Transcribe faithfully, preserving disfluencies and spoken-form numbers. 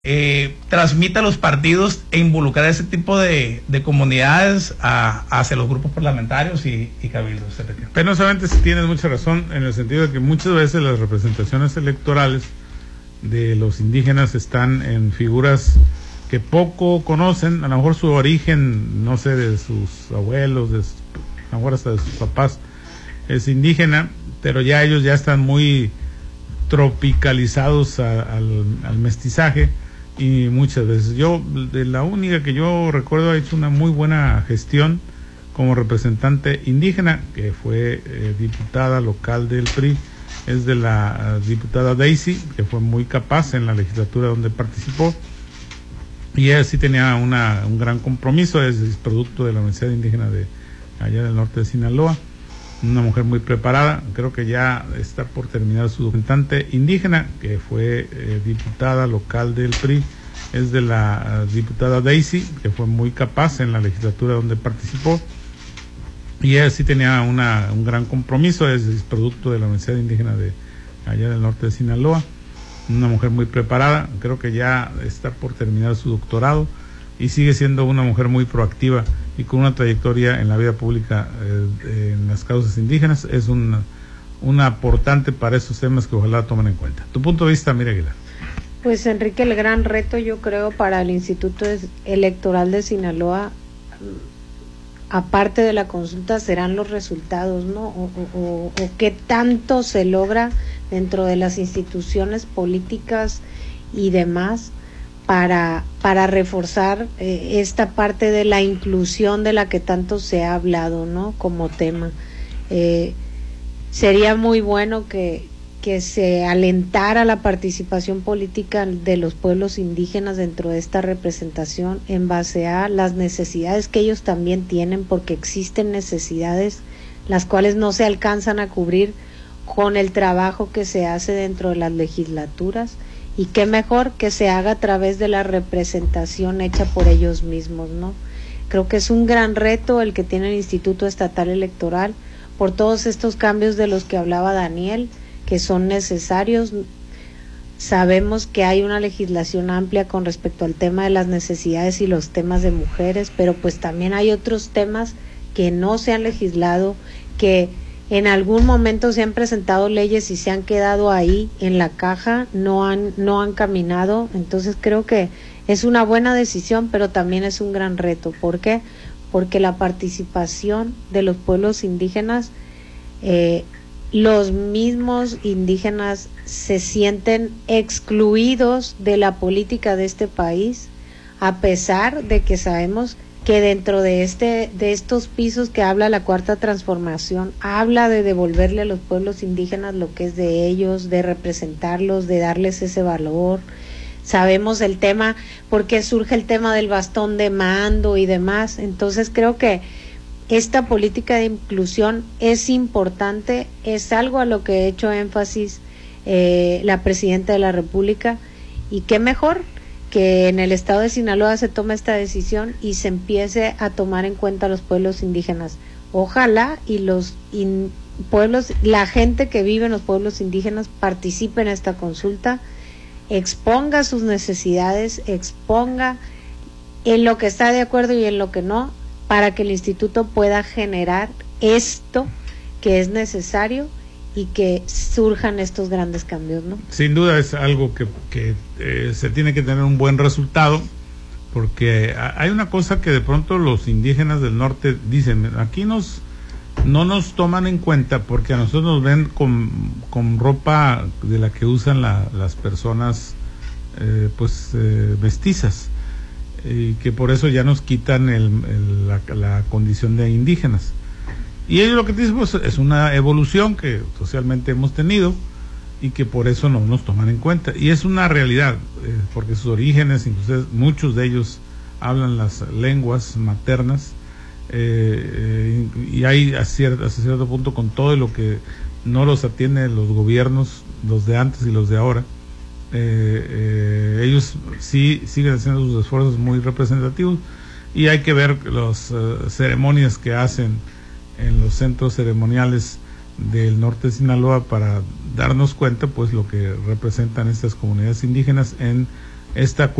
Eh, transmita a los partidos e involucrar a ese tipo de, de comunidades a, hacia los grupos parlamentarios y, y cabildos. Penosamente sí tienes mucha razón en el sentido de que muchas veces las representaciones electorales de los indígenas están en figuras que poco conocen, a lo mejor su origen, no sé, de sus abuelos, de sus, a lo mejor hasta de sus papás es indígena, pero ya ellos ya están muy tropicalizados a, al, al mestizaje. Y muchas veces, yo, de la única que yo recuerdo ha hecho una muy buena gestión como representante indígena, que fue eh, diputada local del P R I, es de la uh, diputada Daisy, que fue muy capaz en la legislatura donde participó, y ella sí tenía una, un gran compromiso, es, es producto de la Universidad Indígena de allá del norte de Sinaloa, una mujer muy preparada, creo que ya está por terminar su representante indígena, que fue eh, diputada local del P R I, es de la uh, diputada Daisy, que fue muy capaz en la legislatura donde participó, y ella sí tenía una, un gran compromiso, es, es producto de la Universidad Indígena de allá del norte de Sinaloa, una mujer muy preparada, creo que ya está por terminar su doctorado, y sigue siendo una mujer muy proactiva y con una trayectoria en la vida pública eh, en las causas indígenas. Es una, una aportante para esos temas que ojalá tomen en cuenta. Tu punto de vista, Mira Aguilar. Pues Enrique, el gran reto yo creo para el Instituto Electoral de Sinaloa, aparte de la consulta, serán los resultados, ¿no? O, o, o qué tanto se logra dentro de las instituciones políticas y demás para, para reforzar eh, esta parte de la inclusión de la que tanto se ha hablado, ¿no? Como tema. Eh, sería muy bueno que, que se alentara la participación política de los pueblos indígenas dentro de esta representación en base a las necesidades que ellos también tienen, porque existen necesidades las cuales no se alcanzan a cubrir con el trabajo que se hace dentro de las legislaturas. Y qué mejor que se haga a través de la representación hecha por ellos mismos, ¿no? Creo que es un gran reto el que tiene el Instituto Estatal Electoral por todos estos cambios de los que hablaba Daniel, que son necesarios. Sabemos que hay una legislación amplia con respecto al tema de las necesidades y los temas de mujeres, pero pues también hay otros temas que no se han legislado, que en algún momento se han presentado leyes y se han quedado ahí en la caja, no han, no han caminado. Entonces creo que es una buena decisión, pero también es un gran reto. ¿Por qué? Porque la participación de los pueblos indígenas, eh, los mismos indígenas se sienten excluidos de la política de este país, a pesar de que sabemos que dentro de este de estos pisos que habla la Cuarta Transformación, habla de devolverle a los pueblos indígenas lo que es de ellos, de representarlos, de darles ese valor. Sabemos el tema, porque surge el tema del bastón de mando y demás. Entonces creo que esta política de inclusión es importante, es algo a lo que ha hecho énfasis eh, la Presidenta de la República, y qué mejor que en el estado de Sinaloa se tome esta decisión y se empiece a tomar en cuenta a los pueblos indígenas. Ojalá y los in, pueblos, la gente que vive en los pueblos indígenas participe en esta consulta, exponga sus necesidades, exponga en lo que está de acuerdo y en lo que no, para que el instituto pueda generar esto que es necesario y que surjan estos grandes cambios, ¿no? Sin duda es algo que, que eh, se tiene que tener un buen resultado, porque hay una cosa que de pronto los indígenas del norte dicen, aquí nos no nos toman en cuenta porque a nosotros nos ven con, con ropa de la que usan la, las personas eh, pues eh, mestizas, y que por eso ya nos quitan el, el, la, la condición de indígenas. Y ellos lo que dicen, pues, es una evolución que socialmente hemos tenido y que por eso no nos toman en cuenta. Y es una realidad, eh, porque sus orígenes, incluso muchos de ellos hablan las lenguas maternas, eh, eh, y hay a cierto, hasta cierto punto, con todo lo que no los atienden los gobiernos, los de antes y los de ahora, eh, eh, ellos sí siguen haciendo sus esfuerzos muy representativos, y hay que ver las uh, ceremonias que hacen en los centros ceremoniales del norte de Sinaloa para darnos cuenta pues lo que representan estas comunidades indígenas en esta